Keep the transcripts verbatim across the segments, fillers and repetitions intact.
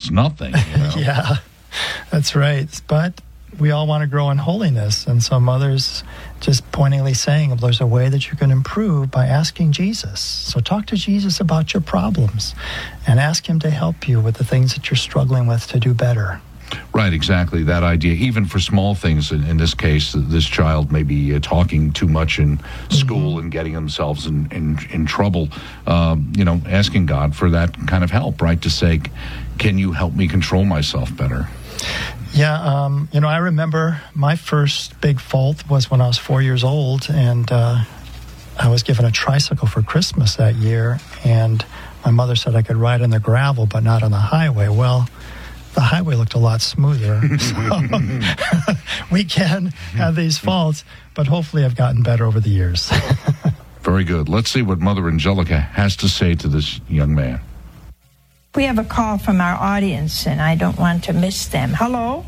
it's nothing. You know? Yeah, that's right. But we all want to grow in holiness, and so Mother's just pointedly saying there's a way that you can improve by asking Jesus. So talk to Jesus about your problems and ask him to help you with the things that you're struggling with to do better. Right, exactly. That idea, even for small things, in, in this case, this child may be uh, talking too much in school mm-hmm. and getting themselves in, in, in trouble, um, you know, asking God for that kind of help, right, to say, can you help me control myself better? Yeah, um, you know, I remember my first big fault was when I was four years old, and uh, I was given a tricycle for Christmas that year, and my mother said I could ride on the gravel but not on the highway. Well, the highway looked a lot smoother, so we can have these faults, but hopefully I've gotten better over the years. Very good. Let's see what Mother Angelica has to say to this young man. We have a call from our audience, and I don't want to miss them. Hello?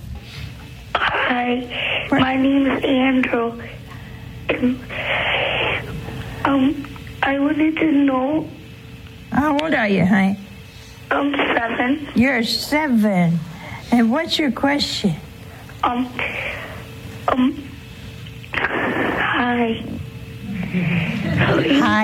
Hi, my name is Andrew. And, um, I wanted to know... How old are you, honey? I'm seven. You're seven. And what's your question? Um, um, hi. Hi.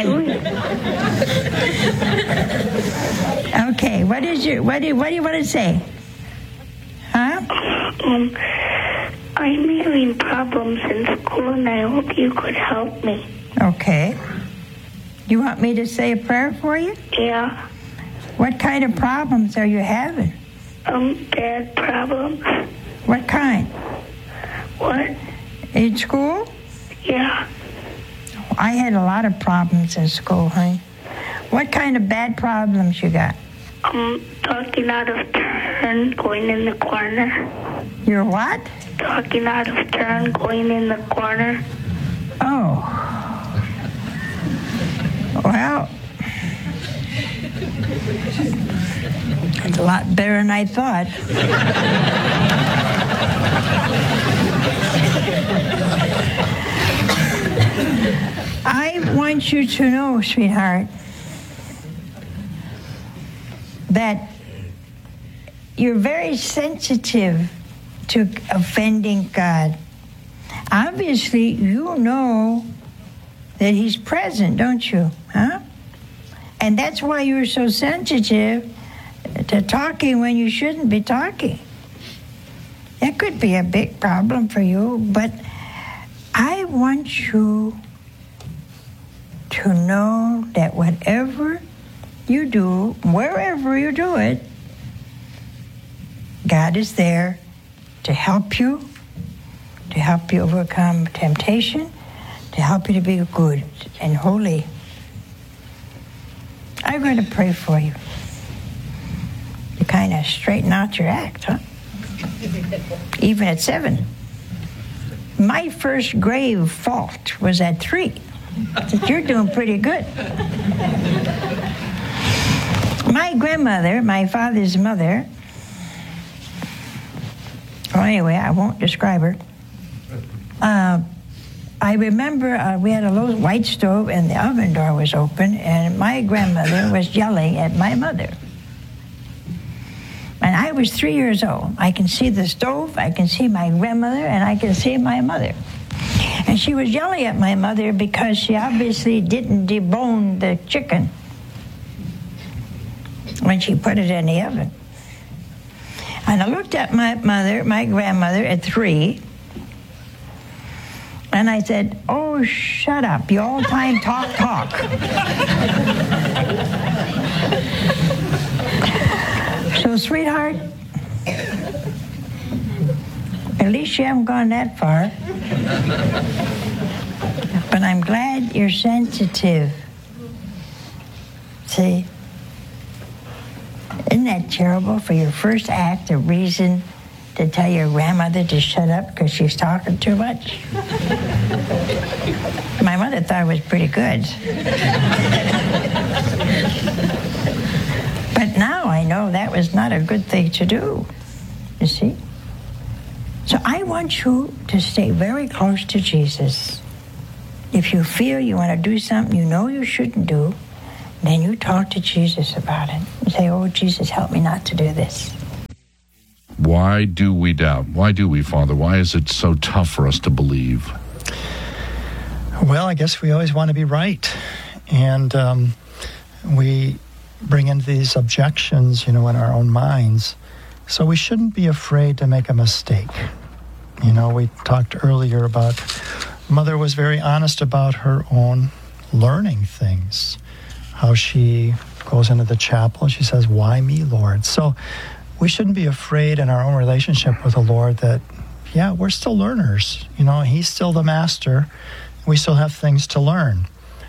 Okay, what is your, what do, what do you want to say? Huh? Um, I'm having problems in school, and I hope you could help me. Okay. You want me to say a prayer for you? Yeah. What kind of problems are you having? Um, bad problems. What kind? What? In school? Yeah. I had a lot of problems in school, honey. What kind of bad problems you got? Um, talking out of turn, going in the corner. You're what? Talking out of turn, going in the corner. Oh. Well, it's a lot better than I thought. I want you to know, sweetheart, that you're very sensitive to offending God. Obviously, you know that he's present, don't you? Huh? And that's why you're so sensitive to talking when you shouldn't be talking. That could be a big problem for you, but I want you to know that whatever you do, wherever you do it, God is there to help you, to help you overcome temptation, to help you to be good and holy. I'm going to pray for you to kind of straighten out your act, huh? Even at seven. My first grave fault was at three. You're doing pretty good. My grandmother, my father's mother, well, anyway, I won't describe her. Uh, I remember uh, we had a little white stove and the oven door was open, and my grandmother was yelling at my mother. And I was three years old. I can see the stove, I can see my grandmother, and I can see my mother. And she was yelling at my mother because she obviously didn't debone the chicken when she put it in the oven. And I looked at my mother, my grandmother, at three, and I said, "Oh, shut up, you all-time talk, talk." So, sweetheart, at least you haven't gone that far. But I'm glad you're sensitive. See? Isn't that terrible for your first act of reason to tell your grandmother to shut up because she's talking too much? My mother thought it was pretty good. But now I know that was not a good thing to do, you see? So I want you to stay very close to Jesus. If you feel you want to do something you know you shouldn't do, then you talk to Jesus about it. You say, "Oh, Jesus, help me not to do this." Why do we doubt? Why do we, Father? Why is it so tough for us to believe? Well, I guess we always want to be right. And um, we bring in these objections, you know, in our own minds. So we shouldn't be afraid to make a mistake. You know, we talked earlier about Mother was very honest about her own learning things, how she goes into the chapel. She says, "Why me, Lord?" So we shouldn't be afraid in our own relationship with the Lord that, yeah, we're still learners. You know, He's still the master. We still have things to learn.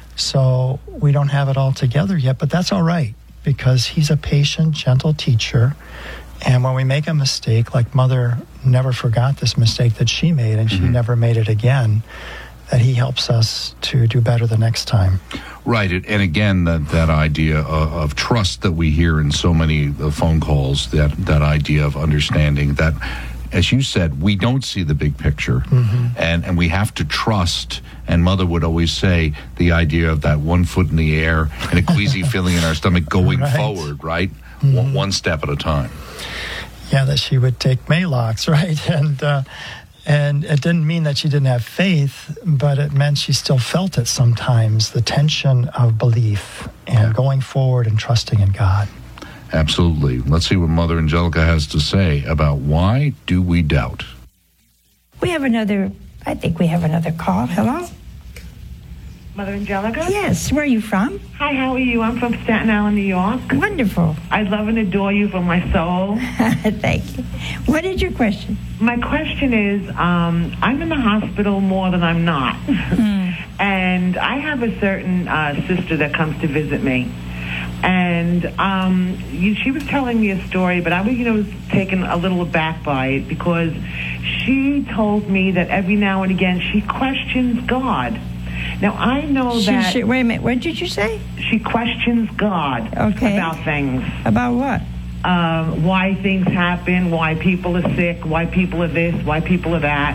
So we don't have it all together yet, but that's all right because He's a patient, gentle teacher. And when we make a mistake, like Mother never forgot this mistake that she made, and she mm-hmm. never made it again, that He helps us to do better the next time. Right. And again, that, that idea of, of trust that we hear in so many uh, phone calls, that, that idea of understanding that, as you said, we don't see the big picture, mm-hmm. and, and we have to trust. And Mother would always say the idea of that one foot in the air and a queasy feeling in our stomach going right. forward, right? Mm-hmm. One, one step at a time. Yeah, that she would take Maalox, right? And uh, and it didn't mean that she didn't have faith, but it meant she still felt it sometimes, the tension of belief and yeah. going forward and trusting in God. Absolutely. Let's see what Mother Angelica has to say about why do we doubt. We have another, I think we have another call. Hello? Mother Angelica? Yes. Where are you from? Hi, how are you? I'm from Staten Island, New York. Wonderful. I love and adore you from my soul. Thank you. What is your question? My question is, um, I'm in the hospital more than I'm not. Mm. And I have a certain uh, sister that comes to visit me. And um, you, she was telling me a story, but I was, you know, was taken a little aback by it because she told me that every now and again she questions God. Now, I know she, that... She, wait a minute, what did you say? She questions God okay. about things. About what? Um, why things happen, why people are sick, why people are this, why people are that.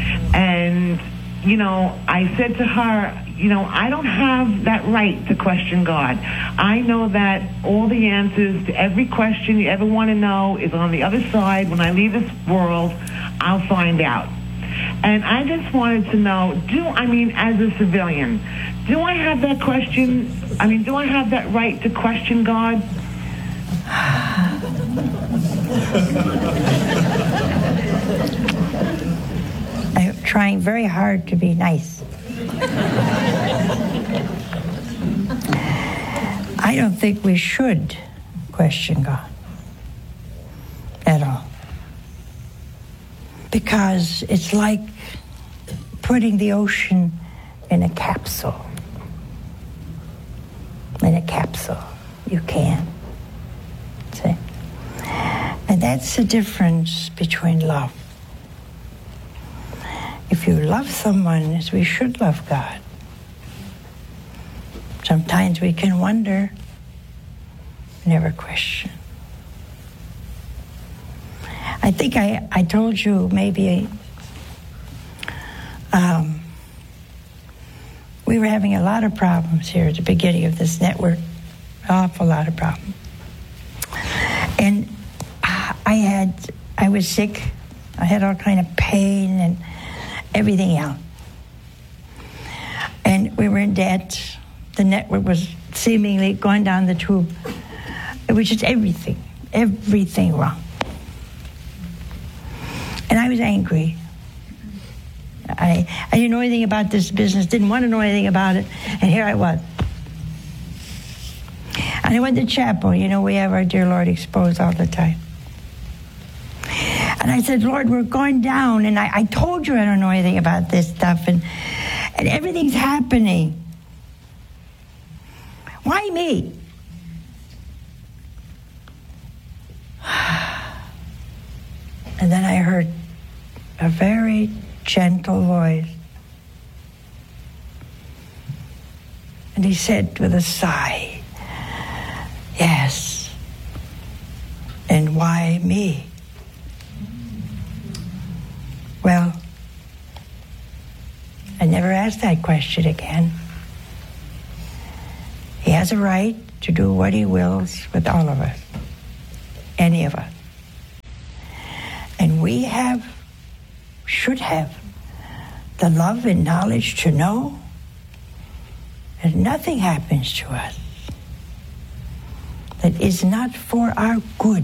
And, you know, I said to her, you know, I don't have that right to question God. I know that all the answers to every question you ever want to know is on the other side. When I leave this world, I'll find out. And I just wanted to know, do, I mean, as a civilian, do I have that question, I mean, do I have that right to question God? I'm trying very hard to be nice. I don't think we should question God at all. Because it's like putting the ocean in a capsule. In a capsule. You can. See? And that's the difference between love. If you love someone as we should love God, sometimes we can wonder, never question. I think I, I told you maybe um, we were having a lot of problems here at the beginning of this network, an awful lot of problems. And I had, I was sick. I had all kind of pain and everything else. And we were in debt. The network was seemingly going down the tube. It was just everything, everything wrong. And I was angry. I, I didn't know anything about this business, didn't want to know anything about it, and here I was. And I went to chapel. You know, we have our dear Lord exposed all the time. And I said, Lord, we're going down, and I, I told you I don't know anything about this stuff, and, and everything's happening. Why me? And then I heard a very gentle voice. And he said with a sigh, yes. And why me? Well, I never asked that question again. He has a right to do what he wills with all of us, any of us. should have the love and knowledge to know that nothing happens to us that is not for our good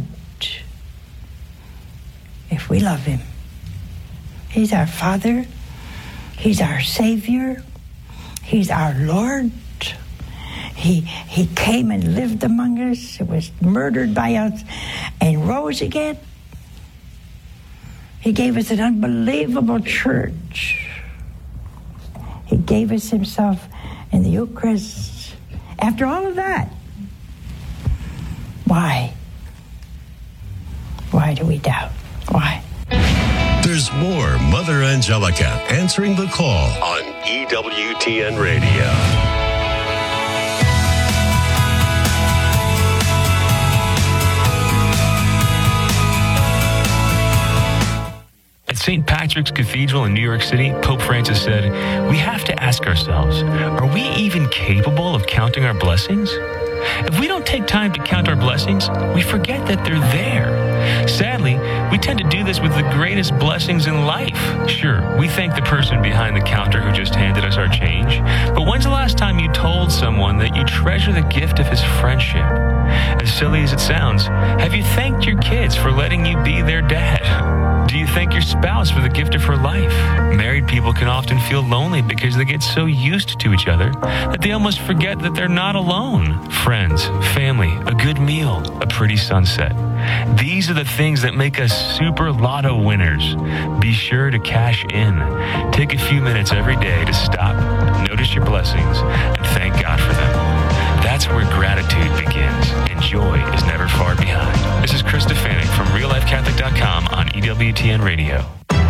if we love him. He's our Father. He's our Savior. He's our Lord. He, he came and lived among us, was murdered by us, and rose again. He gave us an unbelievable church. He gave us himself in the Eucharist. After all of that, why? Why do we doubt? Why? There's more Mother Angelica answering the call on E W T N Radio. At Saint Patrick's Cathedral in New York City, Pope Francis said, "We have to ask ourselves, are we even capable of counting our blessings? If we don't take time to count our blessings, we forget that they're there. Sadly, we tend to do this with the greatest blessings in life. Sure, we thank the person behind the counter who just handed us our change, but when's the last time you told someone that you treasure the gift of his friendship? As silly as it sounds, have you thanked your kids for letting you be their dad? Do you thank your spouse for the gift of her life? Married people can often feel lonely because they get so used to each other that they almost forget that they're not alone. Friends, family, a good meal, a pretty sunset. These are the things that make us super lotto winners. Be sure to cash in. Take a few minutes every day to stop, notice your blessings, and thank God for them. That's where gratitude begins, and joy is never far behind. This is Chris Stefanik from real life catholic dot com on E W T N Radio.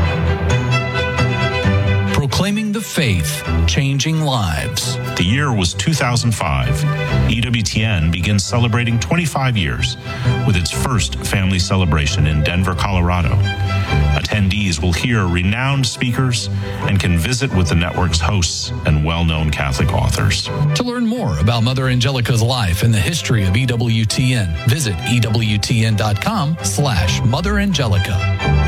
Proclaiming the faith, changing lives. The year was two thousand five. E W T N begins celebrating twenty-five years with its first family celebration in Denver, Colorado. Attendees will hear renowned speakers and can visit with the network's hosts and well-known Catholic authors. To learn more about Mother Angelica's life and the history of E W T N, visit E W T N dot com slash Mother Angelica.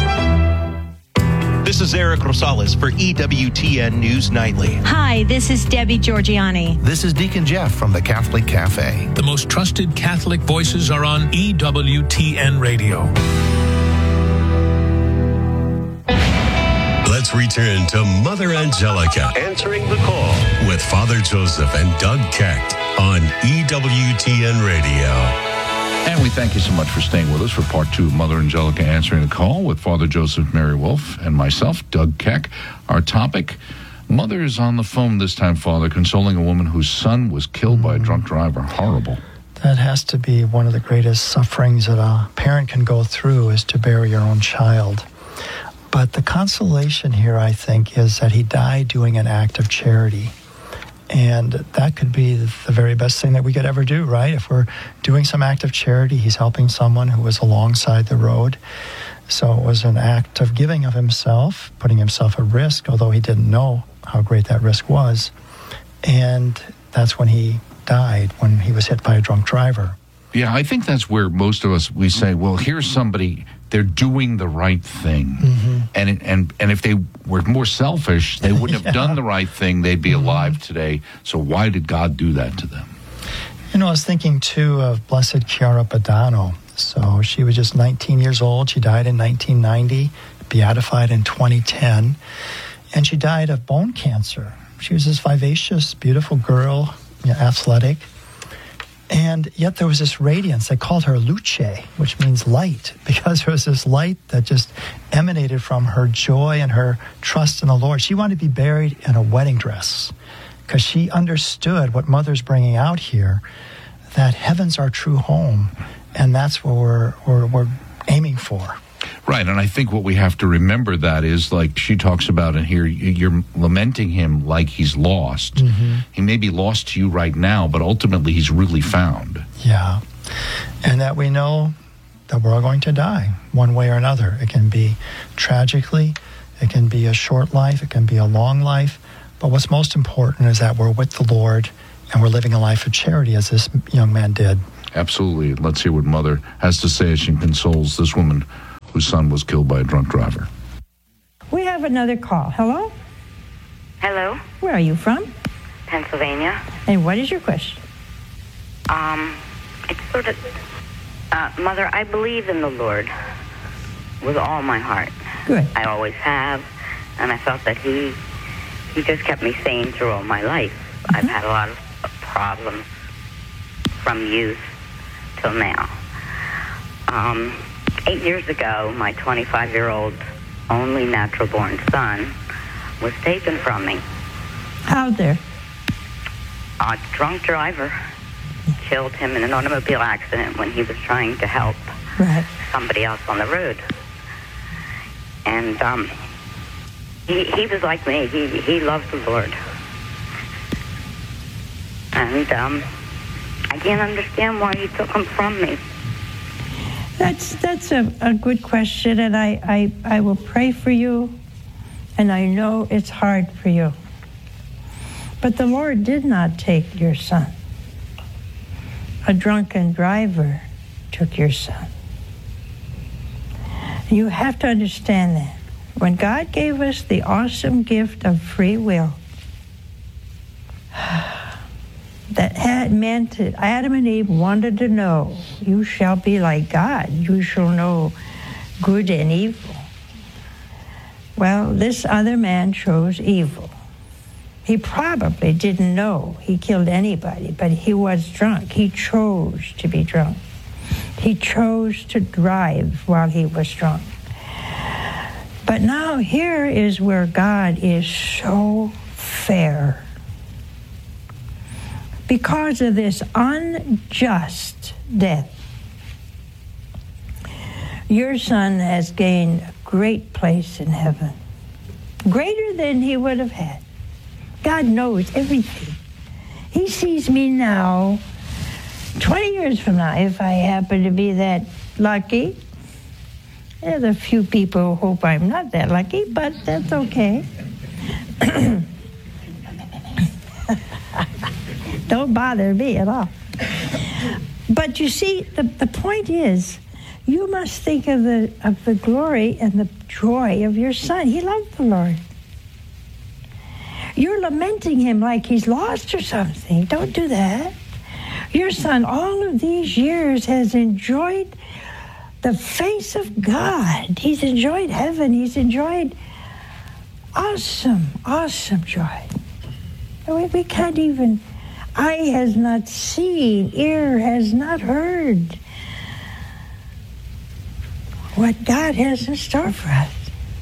This is Eric Rosales for E W T N News Nightly. Hi, this is Debbie Georgiani. This is Deacon Jeff from the Catholic Cafe. The most trusted Catholic voices are on E W T N Radio. Let's return to Mother Angelica answering the call with Father Joseph and Doug Keck on E W T N Radio. And we thank you so much for staying with us for part two of Mother Angelica Answering the Call with Father Joseph Mary Wolf and myself, Doug Keck. Our topic, Mother is on the phone this time, Father, consoling a woman whose son was killed mm. by a drunk driver. Horrible. That has to be one of the greatest sufferings that a parent can go through, is to bury your own child. But the consolation here, I think, is that he died doing an act of charity. And that could be the very best thing that we could ever do, right? If we're doing some act of charity, he's helping someone who was alongside the road. So it was an act of giving of himself, putting himself at risk, although he didn't know how great that risk was. And that's when he died, when he was hit by a drunk driver. Yeah, I think that's where most of us, we say, well, here's somebody, they're doing the right thing. Mm-hmm. And and and if they were more selfish, they wouldn't have yeah. done the right thing. They'd be mm-hmm. alive today. So why did God do that to them? You know, I was thinking, too, of Blessed Chiara Badano. So she was just nineteen years old. She died in nineteen ninety, beatified in twenty ten. And she died of bone cancer. She was this vivacious, beautiful girl, you know, athletic. And yet there was this radiance. They called her Luce, which means light, because there was this light that just emanated from her joy and her trust in the Lord. She wanted to be buried in a wedding dress because she understood what Mother's bringing out here, that heaven's our true home, and that's what we're, we're, we're aiming for. Right, and I think what we have to remember that is, like she talks about in here, you're lamenting him like he's lost. Mm-hmm. He may be lost to you right now, but ultimately he's really found. Yeah, and that we know that we're all going to die one way or another. It can be tragically, it can be a short life, it can be a long life, but what's most important is that we're with the Lord and we're living a life of charity, as this young man did. Absolutely. Let's hear what Mother has to say as she consoles this woman whose son was killed by a drunk driver. We have have another call. Hello? Hello? Where are you from? Pennsylvania. And what is your question? Um, it's sort of... Uh, Mother, I believe in the Lord with all my heart. Good. I always have, and I felt that he he just kept me sane through all my life. Mm-hmm. I've had a lot of problems from youth till now. Um, eight years ago, my twenty-five-year-old only natural-born son was taken from me. How there? A drunk driver killed him in an automobile accident when he was trying to help right. somebody else on the road. And um, he he was like me. He he loved the Lord. And um, I can't understand why he took him from me. That's that's a, a good question, and I, I, I will pray for you, and I know it's hard for you. But the Lord did not take your son. A drunken driver took your son. You have to understand that. When God gave us the awesome gift of free will, that had meant that Adam and Eve wanted to know, you shall be like God. You shall know good and evil. Well, this other man chose evil. He probably didn't know he killed anybody, but he was drunk. He chose to be drunk. He chose to drive while he was drunk. But now here is where God is so fair. Because of this unjust death, your son has gained a great place in heaven, greater than he would have had. God knows everything. He sees me now, twenty years from now, if I happen to be that lucky. There's a few people who hope I'm not that lucky, but that's okay. Don't bother me at all. But you see, the, the point is, you must think of the of the glory and the joy of your son. He loved the Lord. You're lamenting him like he's lost or something. Don't do that. Your son, all of these years, has enjoyed the face of God. He's enjoyed heaven. He's enjoyed awesome, awesome joy. We, we can't even... Eye has not seen, ear has not heard what God has in store for us.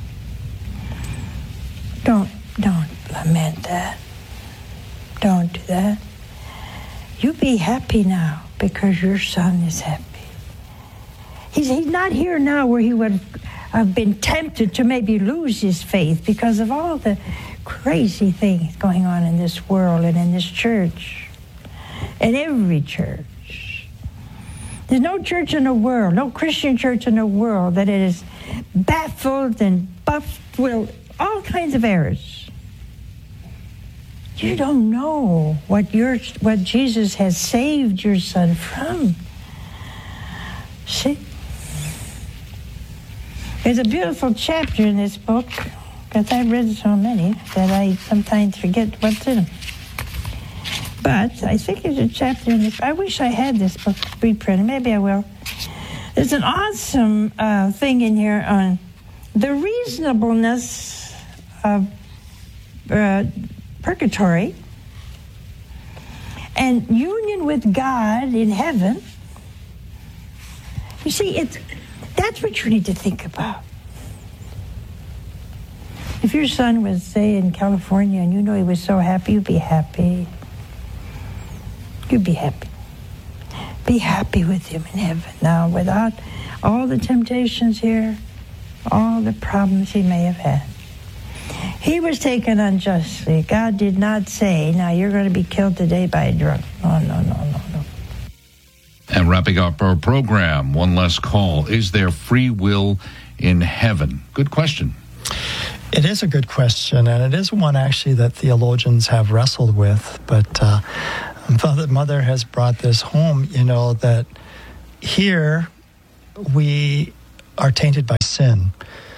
Don't, don't lament that. Don't do that. You be happy now because your son is happy. He's, he's not here now where he would have been tempted to maybe lose his faith because of all the crazy things going on in this world and in this church. In every church. There's no church in the world, no Christian church in the world that is baffled and buffed with all kinds of errors. You don't know what your what Jesus has saved your son from. See? There's a beautiful chapter in this book, because I've read so many that I sometimes forget what's in them. But I think there's a chapter in this. I wish I had this book reprinted. Maybe I will. There's an awesome uh, thing in here on the reasonableness of uh, purgatory and union with God in heaven. You see, it's that's what you need to think about. If your son was, say, in California and you know he was so happy, you'd be happy. You'd be happy. Be happy with him in heaven. Now, without all the temptations here, all the problems he may have had. He was taken unjustly. God did not say, now you're going to be killed today by a drunk. No, no, no, no, no. And wrapping up our program, one last call. Is there free will in heaven? Good question. It is a good question, and it is one actually that theologians have wrestled with, but uh, Father Mother has brought this home, you know, that here we are tainted by sin.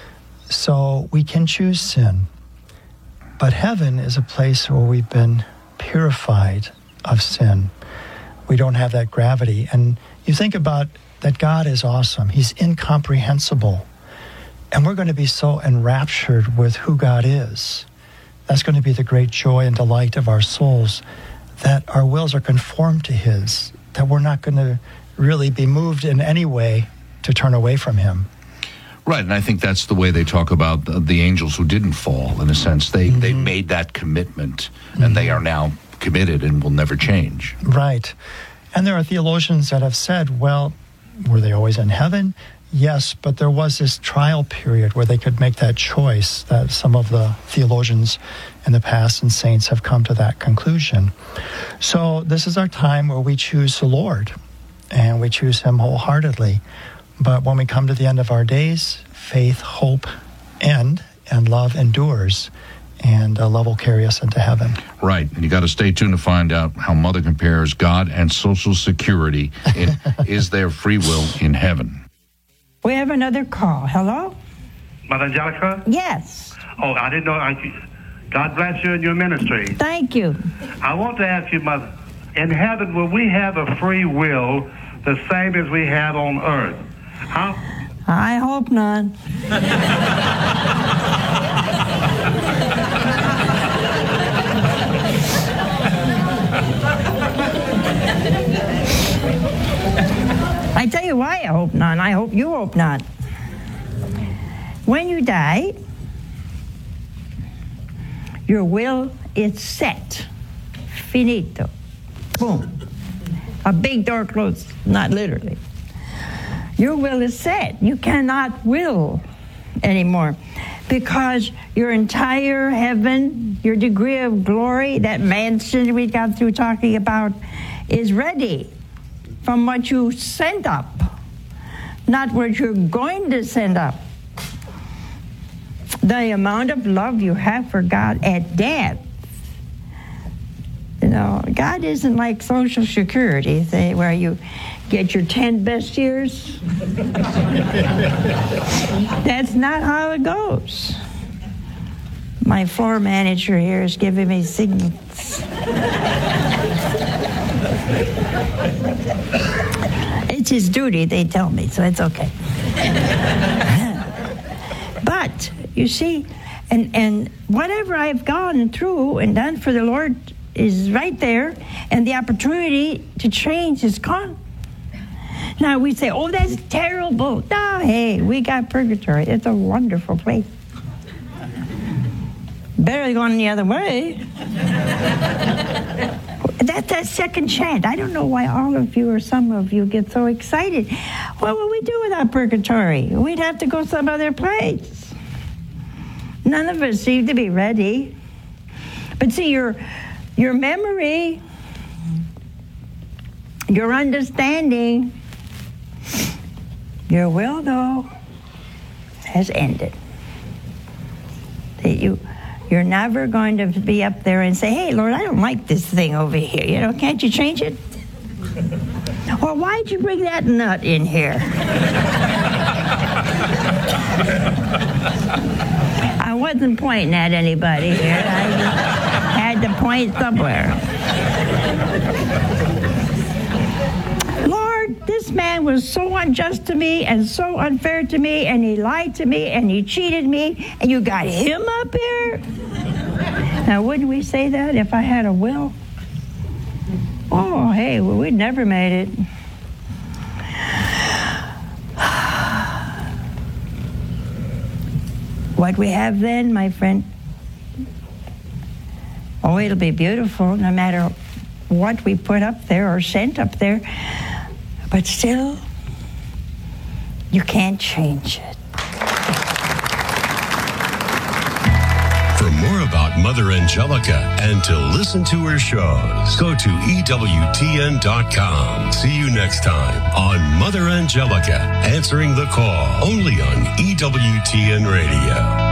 So we can choose sin. But heaven is a place where we've been purified of sin. We don't have that gravity. And you think about that God is awesome. He's incomprehensible. And we're going to be so enraptured with who God is. That's going to be the great joy and delight of our souls, that our wills are conformed to His, that we're not going to really be moved in any way to turn away from Him. Right, and I think that's the way they talk about the, the angels who didn't fall, in a sense. They mm-hmm. they made that commitment, and mm-hmm. they are now committed and will never change. Right. And there are theologians that have said, well, were they always in heaven? Yes, but there was this trial period where they could make that choice, that some of the theologians in the past and saints have come to that conclusion. So this is our time where we choose the Lord, and we choose Him wholeheartedly. But when we come to the end of our days, faith, hope end, and love endures. And uh, love will carry us into heaven. Right. And you got to stay tuned to find out how Mother compares God and Social Security in Is There Free Will in Heaven? We have another call. Hello? Mother Angelica? Yes. Oh, I didn't know. I, God bless you and your ministry. Thank you. I want to ask you, Mother, in heaven, will we have a free will the same as we have on earth? How? I hope not. I tell you why I hope not. I hope you hope not. When you die, your will is set. Finito. Boom. A big door closed, not literally. Your will is set. You cannot will anymore because your entire heaven, your degree of glory, that mansion we got through talking about, is ready from what you sent up, not what you're going to send up. The amount of love you have for God at death. You know, God isn't like Social Security, say, where you get your ten best years. That's not how it goes. My floor manager here is giving me signals. It's his duty, they tell me, so it's okay. But, you see, and, and whatever I've gone through and done for the Lord is right there, and the opportunity to change is gone. Now we say, oh, that's terrible. No, hey, we got purgatory. It's a wonderful place. Better than going the other way. That's that second chance. I don't know why all of you or some of you get so excited. What would we do without purgatory? We'd have to go some other place. None of us seem to be ready. But see, your, your memory, your understanding, your will, though, has ended. That you... You're never going to be up there and say, hey, Lord, I don't like this thing over here. You know, can't you change it? Or why'd you bring that nut in here? I wasn't pointing at anybody here. I just had to point somewhere. Lord, this man was so unjust to me and so unfair to me, and he lied to me and he cheated me, and you got him up here? Now, wouldn't we say that if I had a will? Oh, hey, well, we'd never made it. What we have then, my friend, oh, it'll be beautiful no matter what we put up there or sent up there. But still, you can't change it. For more about Mother Angelica and to listen to her shows, go to E W T N dot com. See you next time on Mother Angelica, answering the call, only on E W T N Radio.